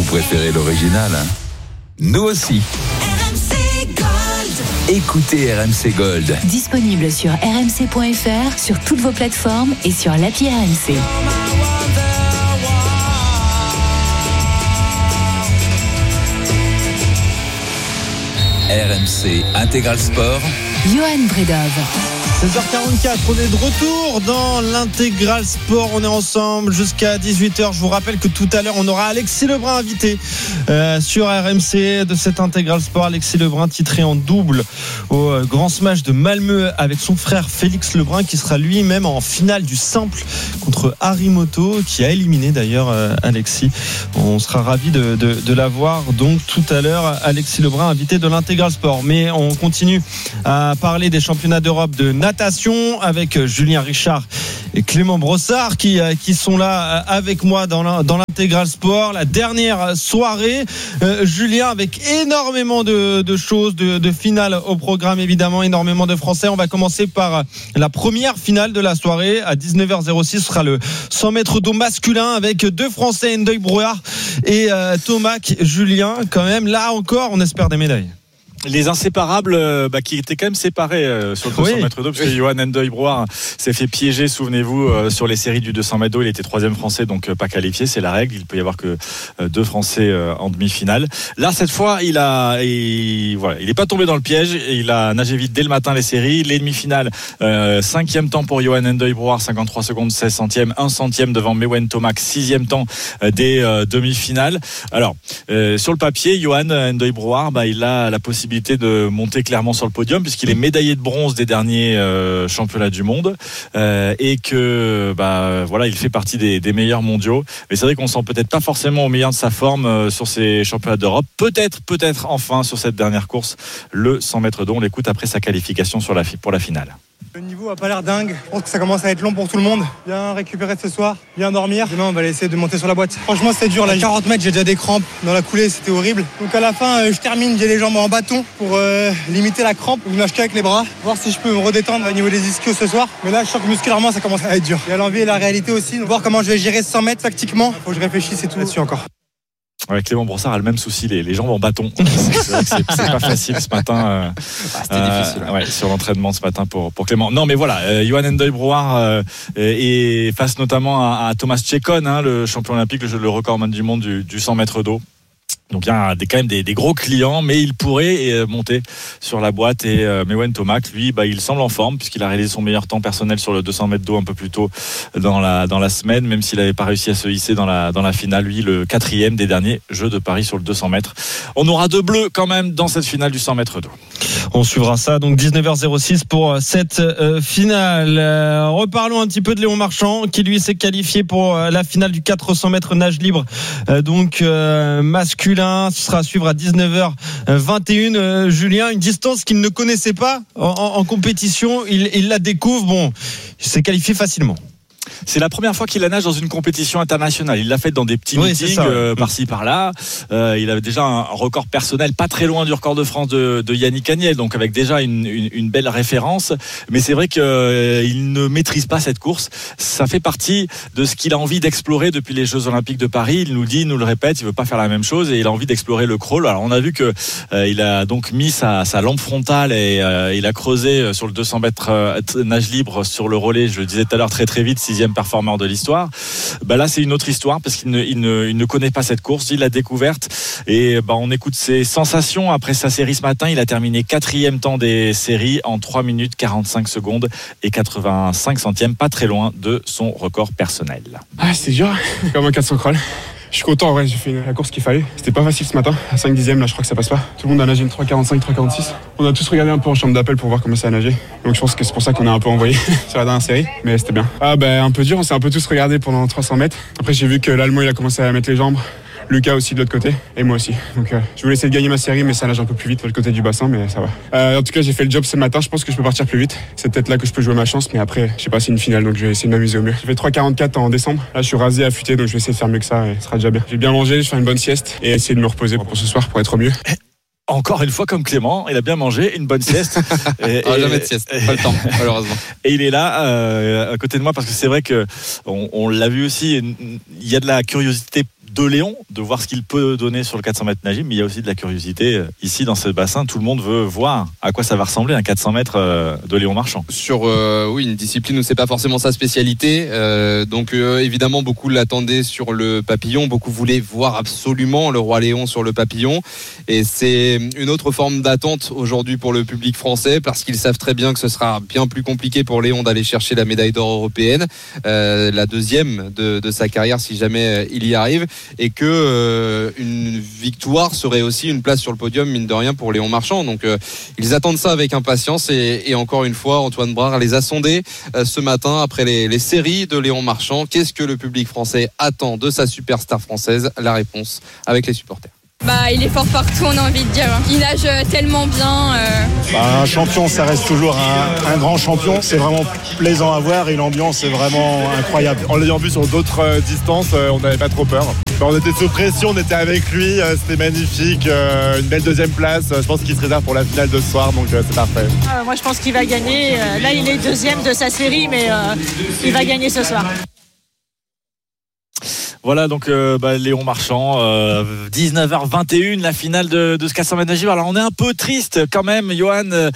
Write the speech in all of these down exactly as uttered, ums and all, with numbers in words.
préférez l'original, hein? Nous aussi. R M C Gold. Écoutez R M C Gold. Disponible sur r m c point f r, sur toutes vos plateformes et sur l'appli R M C. R M C Intégral Sport. Johan Bredov. seize heures quarante-quatre, on est de retour dans l'Intégral Sport. On est ensemble jusqu'à dix-huit heures. Je vous rappelle que tout à l'heure, on aura Alexis Lebrun invité euh, sur R M C de cet Intégral Sport. Alexis Lebrun titré en double au euh, Grand Smash de Malmö avec son frère Félix Lebrun qui sera lui-même en finale du simple contre Harimoto qui a éliminé d'ailleurs euh, Alexis. On sera ravis de, de, de l'avoir donc tout à l'heure. Alexis Lebrun invité de l'Intégral Sport. Mais on continue à parler des championnats d'Europe de natation avec Julien Richard et Clément Brossard qui, qui sont là avec moi dans l'Intégral Sport. La dernière soirée, euh, Julien, avec énormément de, de choses, de, de finales au programme, évidemment, énormément de Français. On va commencer par la première finale de la soirée. À dix-neuf heures six, ce sera le cent mètres d'eau masculin avec deux Français, Ndoye Brouillard et euh, Tomac. Julien, quand même, là encore, on espère des médailles. Les inséparables euh, bah, qui étaient quand même séparés euh, sur le deux cents oui. mètres d'eau, parce que Johan Ndoye Brouillard s'est fait piéger, souvenez-vous, euh, sur les séries du deux cents mètres d'eau. Il était troisième français, donc euh, pas qualifié, c'est la règle. Il peut y avoir que euh, deux français euh, en demi-finale. Là, cette fois, il a, il, voilà, il est pas tombé dans le piège. Et il a nagé vite dès le matin les séries. Les demi-finales, euh, cinquième temps pour Johan Ndoye Brouillard, cinquante-trois secondes, seize centièmes, un centième devant Mewen Tomac, sixième temps euh, des euh, demi-finales. Alors, euh, sur le papier, Johan Ndoye Brouillard, bah, il a la possibilité de monter clairement sur le podium puisqu'il est médaillé de bronze des derniers euh, championnats du monde euh, et que bah voilà, il fait partie des, des meilleurs mondiaux. Mais c'est vrai qu'on sent peut-être pas forcément au meilleur de sa forme euh, sur ces championnats d'Europe. Peut-être, peut-être enfin sur cette dernière course, le cent mètres d'eau. On l'écoute après sa qualification sur la, pour la finale. Le niveau a pas l'air dingue. Je pense que ça commence à être long pour tout le monde. Bien récupérer ce soir, bien dormir. Demain, on va essayer de monter sur la boîte. Franchement, c'était dur. Là, quarante mètres, j'ai déjà des crampes. Dans la coulée, c'était horrible. Donc à la fin, euh, je termine, j'ai les jambes en bâton pour euh, limiter la crampe. Je nage qu'avec les bras. Voir si je peux me redétendre au niveau des ischios ce soir. Mais là, je sens que musculairement, ça commence à être dur. Il y a l'envie et la réalité aussi. Donc, voir comment je vais gérer ce cent mètres tactiquement. Faut que je réfléchisse et tout là-dessus encore. Ouais, Clément Brossard a le même souci, les, les jambes en bâton. C'est vrai que c'est, c'est pas facile ce matin. Euh, ah, c'était euh, difficile. Ouais. Ouais, sur l'entraînement ce matin pour, pour Clément. Non, mais voilà, euh, Johan Ndoye Brouillard euh, et face notamment à, à Thomas Tchekon, hein, le champion olympique, le, le recordman du monde du, du cent mètres d'eau. Donc il y a des, quand même des, des gros clients, mais il pourrait euh, monter sur la boîte. Et euh, Mewen Tomac, lui, bah, il semble en forme puisqu'il a réalisé son meilleur temps personnel sur le deux cents mètres d'eau un peu plus tôt dans la dans la semaine, même s'il n'avait pas réussi à se hisser dans la dans la finale. Lui, le quatrième des derniers Jeux de Paris sur le deux cents mètres. On aura deux bleus quand même dans cette finale du cent mètres d'eau. On suivra ça, donc dix-neuf heures six pour cette euh, finale. Euh, reparlons un petit peu de Léon Marchand qui lui s'est qualifié pour euh, la finale du quatre cents mètres nage libre, euh, donc euh, masculin. Ce sera à suivre à dix-neuf heures vingt et une. Euh, Julien, une distance qu'il ne connaissait pas en, en, en compétition, il, il la découvre. Bon, il s'est qualifié facilement. C'est la première fois qu'il la nage dans une compétition internationale. Il l'a fait dans des petits oui, meetings ça, ouais. euh, par-ci par-là. Euh, il avait déjà un record personnel pas très loin du record de France de, de Yannick Agnel, donc avec déjà une, une, une belle référence. Mais c'est vrai qu'il euh, ne maîtrise pas cette course. Ça fait partie de ce qu'il a envie d'explorer depuis les Jeux Olympiques de Paris. Il nous dit, il nous le répète, il veut pas faire la même chose et il a envie d'explorer le crawl. Alors on a vu que euh, il a donc mis sa, sa lampe frontale et euh, il a creusé sur le deux cents mètres euh, nage libre sur le relais. Je le disais tout à l'heure, très très vite. Sixième performeur de l'histoire. Bah là, c'est une autre histoire parce qu'il ne, il ne, il ne connaît pas cette course. Il l'a découverte et bah, on écoute ses sensations après sa série ce matin. Il a terminé quatrième temps des séries en trois minutes quarante-cinq secondes et quatre-vingt-cinq centièmes, pas très loin de son record personnel. Ah, c'est dur, comme un quatre cents crawl. Je suis content, ouais, j'ai fait la course qu'il fallait. C'était pas facile ce matin. À cinq dixièmes, là, je crois que ça passe pas. Tout le monde a nagé une trois quarante-cinq, trois quarante-six. On a tous regardé un peu en chambre d'appel pour voir comment ça a nagé. Donc je pense que c'est pour ça qu'on a un peu envoyé sur la dernière série. Mais c'était bien. Ah, ben, un peu dur. On s'est un peu tous regardé pendant trois cents mètres. Après, j'ai vu que l'Allemand, il a commencé à mettre les jambes. Lucas aussi de l'autre côté et moi aussi. Donc euh, je voulais essayer de gagner ma série, mais ça nage un peu plus vite de l'autre côté du bassin, mais ça va. Euh, en tout cas, j'ai fait le job ce matin. Je pense que je peux partir plus vite. C'est peut-être là que je peux jouer ma chance, mais après, je sais pas, c'est une finale, donc je vais essayer de m'amuser au mieux. J'ai fait trois quarante-quatre en décembre. Là, je suis rasé, affûté, donc je vais essayer de faire mieux que ça et ce sera déjà bien. J'ai bien mangé, je vais faire une bonne sieste et essayer de me reposer pour ce soir pour être au mieux. Encore une fois, comme Clément, il a bien mangé, une bonne sieste. Et, ah, et, jamais de sieste, pas le temps, malheureusement. Et il est là, euh, à côté de moi, parce que c'est vrai que on, on l'a vu aussi. Il y a de la curiosité de Léon, de voir ce qu'il peut donner sur le quatre cents mètres nagés, mais il y a aussi de la curiosité ici dans ce bassin. Tout le monde veut voir à quoi ça va ressembler un quatre cents mètres de Léon Marchand. Sur euh, oui, une discipline où c'est pas forcément sa spécialité, euh, donc euh, évidemment beaucoup l'attendaient sur le papillon, beaucoup voulaient voir absolument le roi Léon sur le papillon, et c'est une autre forme d'attente aujourd'hui pour le public français parce qu'ils savent très bien que ce sera bien plus compliqué pour Léon d'aller chercher la médaille d'or européenne, euh, la deuxième de, de sa carrière si jamais il y arrive, et que euh, une victoire serait aussi une place sur le podium mine de rien pour Léon Marchand. Donc euh, ils attendent ça avec impatience, et, et encore une fois Antoine Brard les a sondés euh, ce matin après les, les séries de Léon Marchand. Qu'est-ce que le public français attend de sa superstar française? La réponse avec les supporters. Bah, il est fort partout, on a envie de dire. Il nage tellement bien. Euh... Bah, un champion, ça reste toujours un, un grand champion. C'est vraiment plaisant à voir et l'ambiance est vraiment incroyable. En l'ayant vu sur d'autres euh, distances, euh, on n'avait pas trop peur. Bah, on était sous pression, on était avec lui, euh, c'était magnifique. Euh, une belle deuxième place. Je pense qu'il se réserve pour la finale de ce soir, donc euh, c'est parfait. Euh, moi, je pense qu'il va gagner. Euh, là, il est deuxième de sa série, mais euh, il va gagner ce soir. Voilà donc euh, bah, Léon Marchand, euh, dix-neuf heures vingt et une, la finale de, de ce quatre cents mètres nagés. Alors on est un peu triste quand même, Johan. Euh,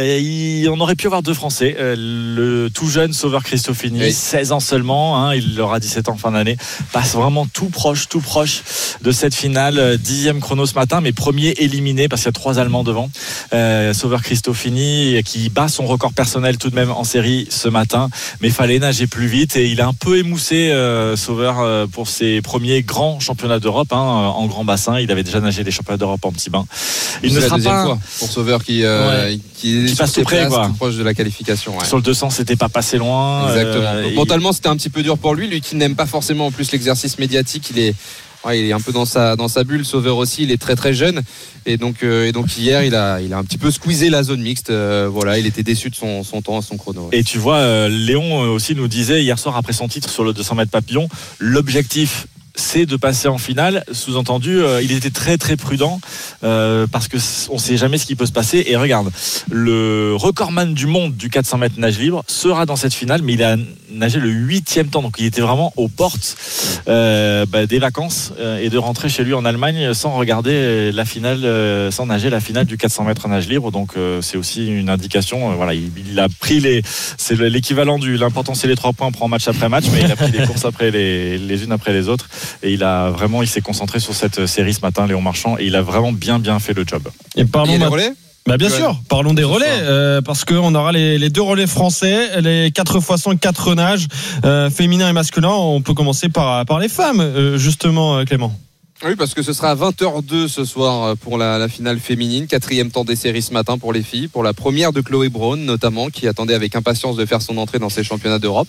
il, on aurait pu avoir deux Français. Euh, le tout jeune Sauveur Christofini, oui. seize ans seulement, hein, il aura dix-sept ans en fin d'année, passe vraiment tout proche, tout proche de cette finale. Dixième chrono ce matin, mais premier éliminé parce qu'il y a trois Allemands devant. Euh, Sauveur Christofini qui bat son record personnel tout de même en série ce matin, mais fallait nager plus vite et il a un peu émoussé euh, Sauveur euh, pour ses premiers grands championnats d'Europe, hein, en grand bassin. Il avait déjà nagé des championnats d'Europe en petit bain. Il c'est ne la sera deuxième pas fois pour Sauveur qui, euh, ouais. qui, qui passe tout près, quoi. Tout proche de la qualification. Ouais. Sur le deux cents, c'était pas passé loin. Exactement. Euh, Donc, mentalement, c'était un petit peu dur pour lui. Lui qui n'aime pas forcément en plus l'exercice médiatique, il est Ouais, il est un peu dans sa, dans sa bulle. Sauveur aussi, il est très très jeune. Et donc, euh, et donc hier, il a, il a un petit peu squeezé la zone mixte. Euh, voilà, il était déçu de son, son temps, son chrono. Et tu vois, euh, Léon aussi nous disait hier soir après son titre sur le deux cents mètres papillon, l'objectif c'est de passer en finale. Sous-entendu, euh, il était très très prudent euh, parce que on sait jamais ce qui peut se passer. Et regarde, le recordman du monde du quatre cents mètres nage libre sera dans cette finale, mais il a nagé le huitième temps, donc il était vraiment aux portes euh, bah, des vacances euh, et de rentrer chez lui en Allemagne sans regarder la finale, euh, sans nager la finale du quatre cents mètres nage libre. Donc euh, c'est aussi une indication. Euh, voilà, il, il a pris les, c'est l'équivalent du l'important c'est les trois points, on prend match après match, mais il a pris les courses après les, les unes après les autres. Et il a vraiment, il s'est concentré sur cette série ce matin, Léon Marchand, et il a vraiment bien bien fait le job. Et parlons des relais. Bah bien sûr, parlons des relais euh, parce qu'on aura les, les deux relais français, les quatre fois cent quatre nages euh, féminin et masculin. On peut commencer par, par les femmes, euh, justement, Clément. Oui, parce que ce sera à vingt heures deux ce soir pour la, la finale féminine. Quatrième temps des séries ce matin pour les filles. Pour la première de Chloé Braun, notamment, qui attendait avec impatience de faire son entrée dans ces championnats d'Europe.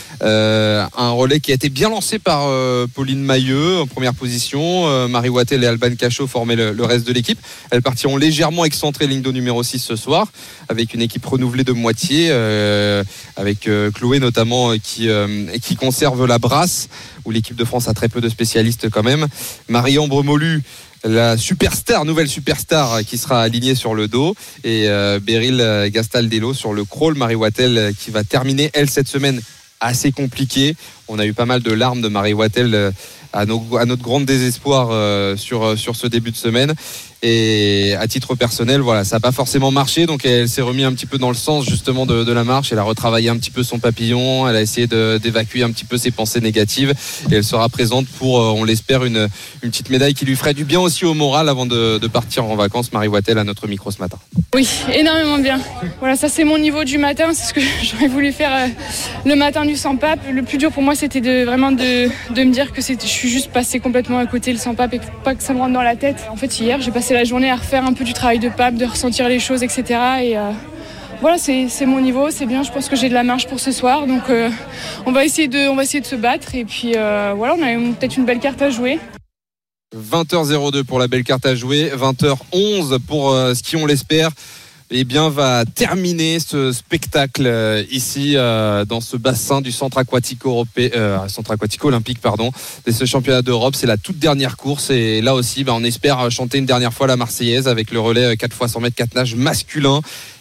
Euh, un relais qui a été bien lancé par euh, Pauline Mailleux en première position. Euh, Marie Wattel et Alban Cachot formaient le, le reste de l'équipe. Elles partiront légèrement excentrées ligne d'eau numéro six ce soir, avec une équipe renouvelée de moitié, euh, avec euh, Chloé notamment qui, euh, qui conserve la brasse, où l'équipe de France a très peu de spécialistes quand même. Marie-Ambre Molu, la superstar, nouvelle superstar qui sera alignée sur le dos, et euh, Beryl Gastaldello sur le crawl. Marie Wattel qui va terminer elle cette semaine assez compliquée. On a eu pas mal de larmes de Marie Wattel à, nos, à notre grand désespoir euh, sur, sur ce début de semaine. Et à titre personnel, voilà, ça n'a pas forcément marché, donc elle s'est remise un petit peu dans le sens justement de, de la marche. Elle a retravaillé un petit peu son papillon, elle a essayé de, d'évacuer un petit peu ses pensées négatives, et elle sera présente pour, on l'espère, une, une petite médaille qui lui ferait du bien aussi au moral avant de, de partir en vacances. Marie Wattel à notre micro ce matin. Oui, énormément bien. Voilà, ça c'est mon niveau du matin, c'est ce que j'aurais voulu faire euh, le matin du sans-pape. Le plus dur pour moi, c'était de, vraiment de, de me dire que c'est, je suis juste passée complètement à côté le sans-pape et pas que ça me rentre dans la tête. En fait, hier, j'ai passé la journée à refaire un peu du travail de pape, de ressentir les choses, et cetera. Et euh, voilà, c'est, c'est mon niveau, c'est bien. Je pense que j'ai de la marge pour ce soir, donc euh, on va essayer de, on va essayer de se battre. Et puis euh, voilà, on a peut-être une belle carte à jouer. vingt heures zéro deux pour la belle carte à jouer, vingt heures onze pour euh, ce qui, on l'espère, eh bien, va terminer ce spectacle euh, ici euh, dans ce bassin du centre aquatique européen, euh, centre aquatique olympique, pardon, de ce championnat d'Europe. C'est la toute dernière course, et là aussi, bah, on espère chanter une dernière fois la Marseillaise avec le relais quatre fois cent mètres quatre nages masculin.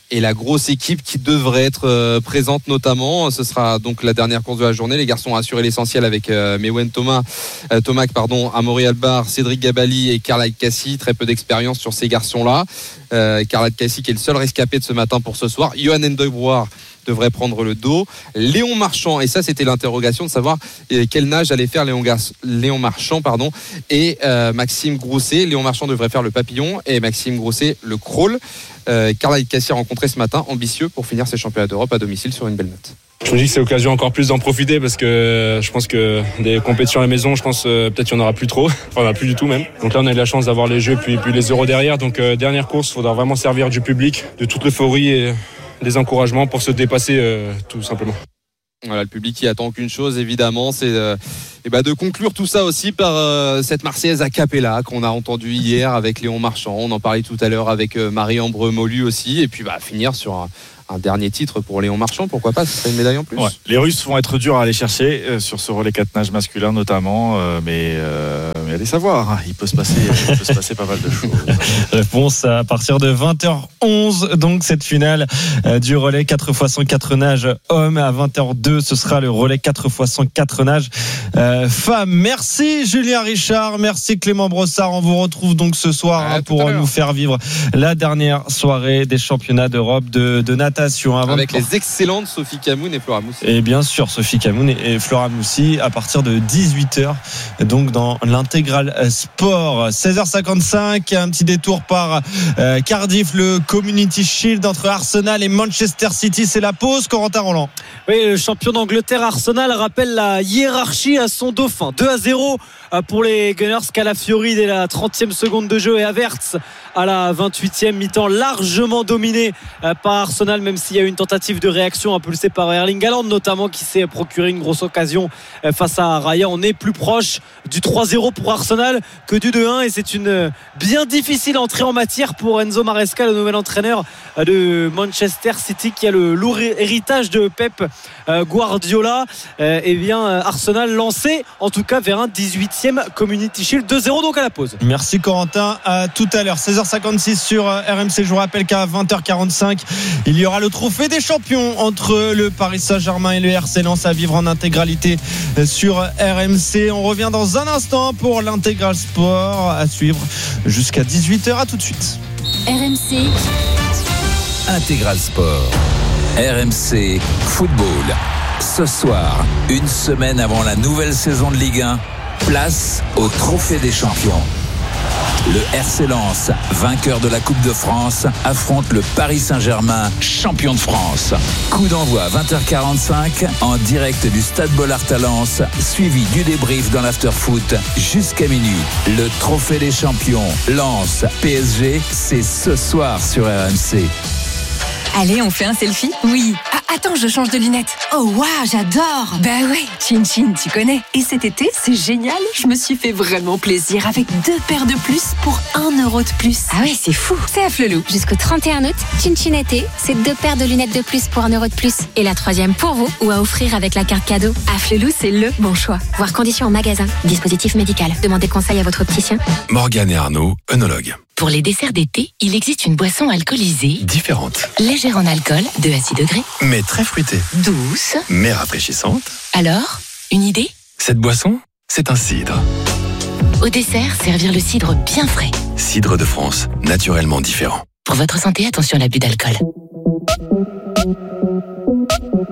et la grosse équipe qui devrait être euh, présente notamment. Ce sera donc la dernière course de la journée. Les garçons ont assuré l'essentiel avec euh, Mewen Thomas, euh, Tomac, pardon, Amaury Albar, Cédric Gabali et Karl Cassi. Très peu d'expérience sur ces garçons-là. Euh, Karl Cassi qui est le seul rescapé de ce matin pour ce soir. Johan Endeuil-Brouard devrait prendre le dos. Léon Marchand, et ça c'était l'interrogation de savoir euh, quelle nage allait faire Léon, Gar- Léon Marchand pardon, et euh, Maxime Grousset. Léon Marchand devrait faire le papillon et Maxime Grousset le crawl. Euh, Karl Cassi a rencontré ce matin, ambitieux pour finir ses championnats d'Europe à domicile sur une belle note. Je me dis que c'est l'occasion encore plus d'en profiter parce que je pense que des compétitions à la maison, je pense euh, peut-être qu'il n'y en aura plus trop, enfin il n'y en a plus du tout même. Donc là on a eu la chance d'avoir les Jeux puis, puis les Euros derrière, donc euh, dernière course, il faudra vraiment servir du public, de toute l'euphorie et des encouragements pour se dépasser euh, tout simplement. Voilà, le public qui attend qu'une chose évidemment, c'est euh, et bah de conclure tout ça aussi par euh, cette Marseillaise a cappella qu'on a entendue hier avec Léon Marchand. On en parlait tout à l'heure avec euh, Marie-Ambre Molu aussi, et puis bah finir sur un, un dernier titre pour Léon Marchand, pourquoi pas, ce serait une médaille en plus. Ouais. Les Russes vont être durs à aller chercher euh, sur ce relais quatre nages masculin notamment, euh, mais, euh, mais allez savoir, hein, il peut se passer, il peut se passer pas mal de choses. Réponse à partir de vingt heures onze, donc cette finale euh, du relais quatre fois cent quatre nages hommes. À vingt heures deux, ce sera le relais quatre fois cent quatre nages euh, femmes. Merci Julien Richard, merci Clément Brossard. On vous retrouve donc ce soir ouais, hein, pour nous faire vivre la dernière soirée des championnats d'Europe de, de natation. Avant avec de... les excellentes Sophie Camoun et Flora Moussi. Et bien sûr Sophie Camoun et Flora Moussi à partir de dix-huit heures, donc dans l'intégral sport. seize heures cinquante-cinq, un petit détour par euh, Cardiff, le Community Shield entre Arsenal et Manchester City. C'est la pause, Corentin Roland. Oui, le champion d'Angleterre Arsenal rappelle la hiérarchie à son dauphin. deux à zéro pour les Gunners. Calafiori dès la trentième seconde de jeu et Havertz à la vingt-huitième, mi-temps largement dominé par Arsenal, même s'il y a eu une tentative de réaction impulsée par Erling Haaland notamment, qui s'est procuré une grosse occasion face à Raya. On est plus proche du trois zéro pour Arsenal que du deux un, et c'est une bien difficile entrée en matière pour Enzo Maresca, le nouvel entraîneur de Manchester City, qui a le lourd héritage de Pep Guardiola. Et bien Arsenal lancé en tout cas vers un dix-huitième Community Shield. deux zéro donc à la pause. Merci Corentin, à tout à l'heure. Seize heures cinquante-six sur R M C. Je vous rappelle qu'à vingt heures quarante-cinq, il y aura le trophée des champions entre le Paris Saint-Germain et le R C Lens à vivre en intégralité sur R M C. On revient dans un instant pour l'intégral sport à suivre jusqu'à dix-huit heures. À tout de suite. R M C Intégral sport. R M C Football. Ce soir, une semaine avant la nouvelle saison de Ligue un, place au trophée des champions. Le R C Lens, vainqueur de la Coupe de France, affronte le Paris Saint-Germain, champion de France. Coup d'envoi à vingt heures quarante-cinq en direct du Stade Bollaert à Lens, suivi du débrief dans l'after-foot jusqu'à minuit. Le trophée des champions, Lens P S G, c'est ce soir sur R M C. Allez, on fait un selfie ? Oui. Ah, attends, je change de lunettes. Oh, waouh, j'adore. Bah ouais, Chin Chin, tu connais. Et cet été, c'est génial. Je me suis fait vraiment plaisir avec deux paires de plus pour un euro de plus. Ah ouais, c'est fou. C'est à Flelou. Jusqu'au trente et un août, Chin Chin été, c'est deux paires de lunettes de plus pour un euro de plus. Et la troisième pour vous, ou à offrir avec la carte cadeau. À Flelou, c'est le bon choix. Voir conditions en magasin. Dispositif médical. Demandez conseil à votre opticien. Morgane et Arnaud, œnologues. Pour les desserts d'été, il existe une boisson alcoolisée Différente. légère en alcool, deux à six degrés, Mais très fruitée. douce. Mais rafraîchissante. Alors, une idée ? Cette boisson, c'est un cidre. Au dessert, servir le cidre bien frais. Cidre de France, naturellement différent. Pour votre santé, attention à l'abus d'alcool.